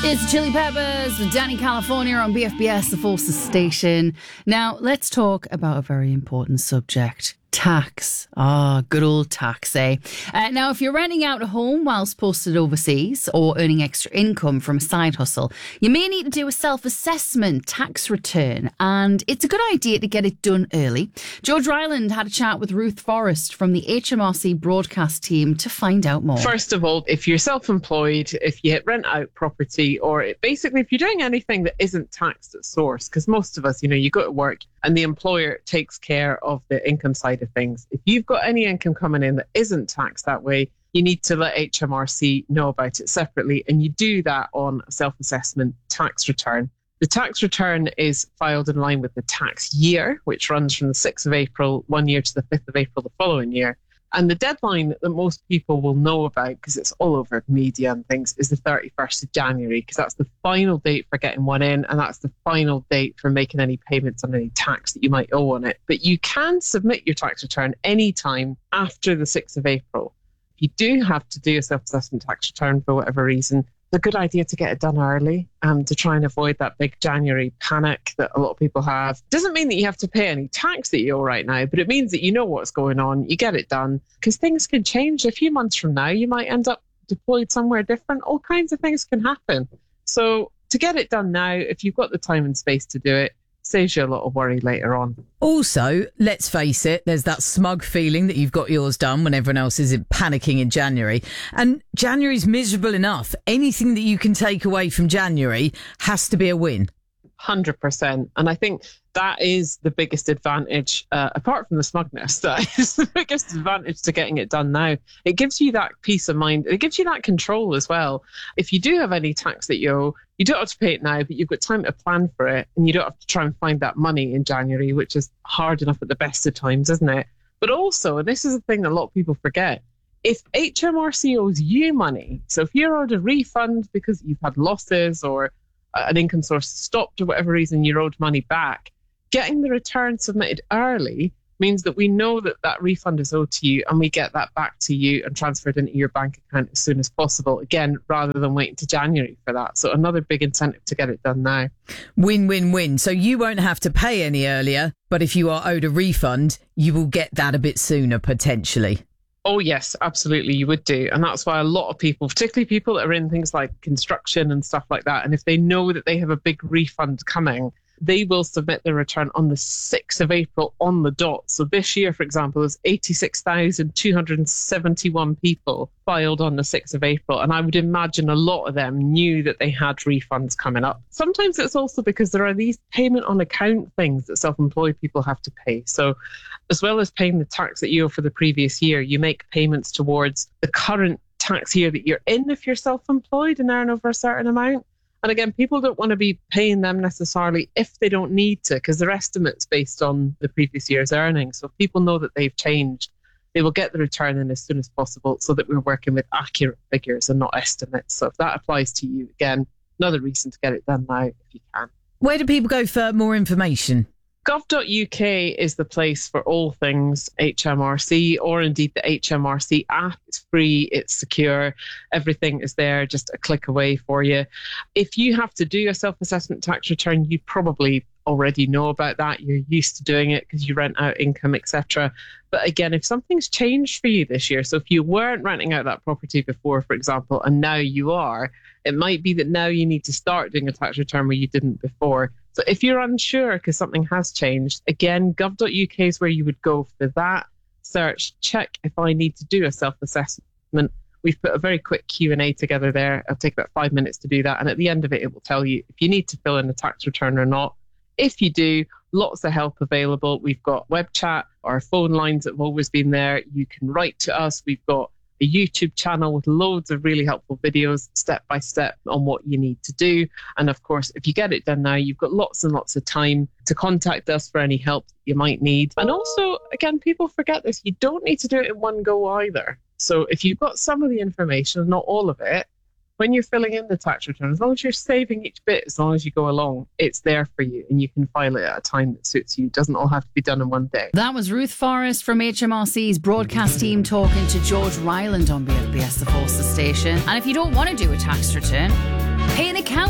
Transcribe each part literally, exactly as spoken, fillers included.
It's Chili Peppers with Danny California on B F B S, the Forces station. Now, let's talk about a very important subject. Tax. Ah, oh, good old tax, eh? Uh, now, if you're renting out a home whilst posted overseas or earning extra income from a side hustle, you may need to do a self-assessment tax return, and it's a good idea to get it done early. George Ryland had a chat with Ruth Forrest from the H M R C broadcast team to find out more. First of all, if you're self-employed, if you rent out property, or basically if you're doing anything that isn't taxed at source, because most of us, you know, you go to work and the employer takes care of the income side of things. If you've got any income coming in that isn't taxed that way, you need to let H M R C know about it separately, and you do that on a self-assessment tax return. The tax return is filed in line with the tax year, which runs from the sixth of April one year to the fifth of April the following year. And the deadline that most people will know about, because it's all over media and things, is the thirty-first of January, because that's the final date for getting one in, and that's the final date for making any payments on any tax that you might owe on it. But you can submit your tax return anytime after the sixth of April. If you do have to do a self-assessment tax return for whatever reason, it's a good idea to get it done early um, to try and avoid that big January panic that a lot of people have. Doesn't mean that you have to pay any tax that you owe right now, but it means that you know what's going on, you get it done, because things can change. A few months from now, you might end up deployed somewhere different. All kinds of things can happen. So to get it done now, if you've got the time and space to do it, saves you a lot of worry later on. Also, let's face it, there's that smug feeling that you've got yours done when everyone else is panicking in January. And January's miserable enough. Anything that you can take away from January has to be a win. one hundred percent. And I think that is the biggest advantage, uh, apart from the smugness, that is the biggest advantage to getting it done now. It gives you that peace of mind. It gives you that control as well. If you do have any tax that you owe, you don't have to pay it now, but you've got time to plan for it, and you don't have to try and find that money in January, which is hard enough at the best of times, isn't it? But also, and this is a thing that a lot of people forget, if H M R C owes you money, so if you're owed a refund because you've had losses or an income source stopped or whatever reason you're owed money back, getting the return submitted early means that we know that that refund is owed to you, and we get that back to you and transferred into your bank account as soon as possible, again, rather than waiting to January for that. So another big incentive to get it done now. Win, win, win. So you won't have to pay any earlier, but if you are owed a refund, you will get that a bit sooner potentially. Oh, yes, absolutely, you would do. And that's why a lot of people, particularly people that are in things like construction and stuff like that, and if they know that they have a big refund coming, they will submit their return on the sixth of April on the dot. So this year, for example, there's eighty-six thousand two hundred seventy-one people filed on the sixth of April. And I would imagine a lot of them knew that they had refunds coming up. Sometimes it's also because there are these payment on account things that self-employed people have to pay. So as well as paying the tax that you owe for the previous year, you make payments towards the current tax year that you're in if you're self-employed and earn over a certain amount. And again, people don't want to be paying them necessarily if they don't need to, because they're estimates based on the previous year's earnings. So if people know that they've changed, they will get the return in as soon as possible so that we're working with accurate figures and not estimates. So if that applies to you, again, another reason to get it done now if you can. Where do people go for more information? gov dot U K is the place for all things H M R C, or indeed the H M R C app. It's free, it's secure, everything is there, just a click away for you. If you have to do a self-assessment tax return, you probably already know about that. You're used to doing it because you rent out income, et cetera. But again, if something's changed for you this year, so if you weren't renting out that property before, for example, and now you are, it might be that now you need to start doing a tax return where you didn't before. So if you're unsure because something has changed, again, gov dot U K is where you would go for that. Search, check if I need to do a self-assessment. We've put a very quick Q and A together there. It'll take about five minutes to do that. And at the end of it, it will tell you if you need to fill in a tax return or not. If you do, lots of help available. We've got web chat, our phone lines have always been there. You can write to us. We've got a YouTube channel with loads of really helpful videos, step by step, on what you need to do. And of course, if you get it done now, you've got lots and lots of time to contact us for any help you might need. And also, again, people forget this, you don't need to do it in one go either. So if you've got some of the information, not all of it, when you're filling in the tax return, as long as you're saving each bit, as long as you go along, it's there for you and you can file it at a time that suits you. It doesn't all have to be done in one day. That was Ruth Forrest from H M R C's broadcast team talking to George Ryland on B F B S, the Forces station. And if you don't want to do a tax return, pay an account.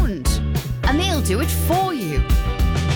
and they'll do it for you.